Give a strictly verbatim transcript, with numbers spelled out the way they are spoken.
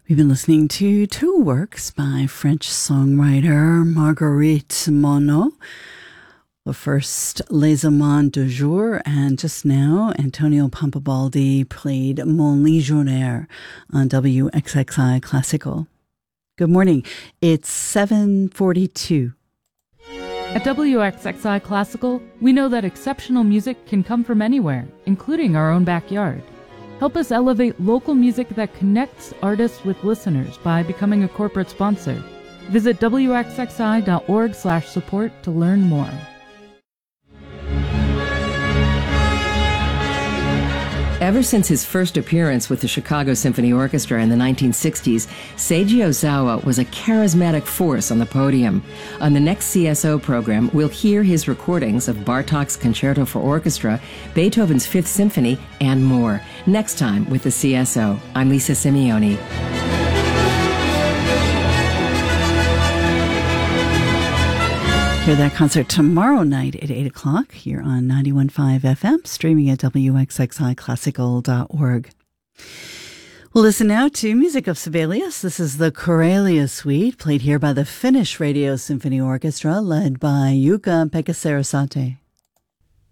We've been listening to two works by French songwriter Marguerite Monod. The first, Les Amants du Jour, and just now, Antonio Pampabaldi played Mon Légionnaire on W X X I Classical. Good morning. It's seven forty-two. At W X X I Classical, we know that exceptional music can come from anywhere, including our own backyard. Help us elevate local music that connects artists with listeners by becoming a corporate sponsor. Visit W X X I dot org slash support to learn more. Ever since his first appearance with the Chicago Symphony Orchestra in the nineteen sixties, Seiji Ozawa was a charismatic force on the podium. On the next C S O program, we'll hear his recordings of Bartók's Concerto for Orchestra, Beethoven's Fifth Symphony, and more. Next time with the C S O. I'm Lisa Simeoni. Hear that concert tomorrow night at eight o'clock here on ninety-one point five F M, streaming at W X X I classical dot org. We'll listen now to music of Sibelius. This is the Karelia Suite, played here by the Finnish Radio Symphony Orchestra, led by Jukka Pekka Sarasate.